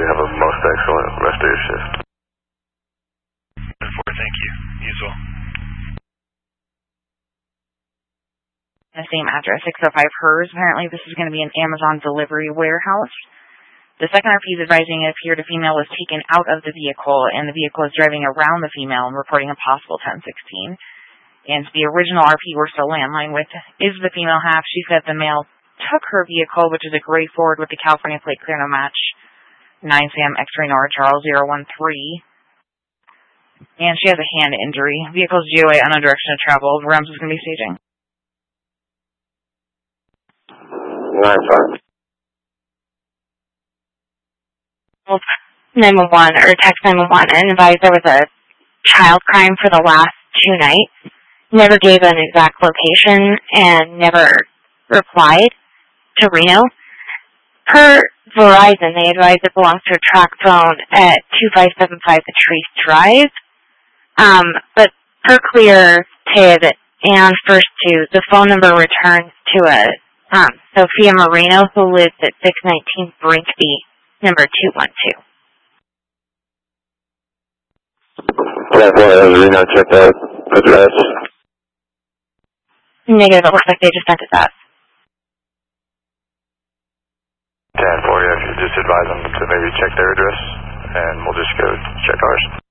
Have a most excellent rest of your shift. 4, thank you. You as well. The same address, 605 Hers. Apparently this is going to be an Amazon delivery warehouse. The second RP is advising it appeared a female was taken out of the vehicle, and the vehicle is driving around the female and reporting a possible 1016. And the original RP we're still landline with is the female half. She said the male took her vehicle, which is a gray Ford with the California plate clear no match, 9 Sam X-ray Nora Charles 013. And she has a hand injury. Vehicle's GOA unknown direction of travel. REMS is going to be staging. 911 or text 911 and advised there was a child crime for the last 2 nights. Never gave an exact location and never replied to Reno. Per Verizon, they advised it belongs to a track phone at 2575 Patrice Drive. But per Clear TID and First 2, the phone number returns to a Sophia Moreno who lives at 619 Brinkby, number 212. Reno, check that address. Negative, it looks like they just sent it that. 10-4, yeah, if you just advise them to maybe check their address, and we'll just go check ours.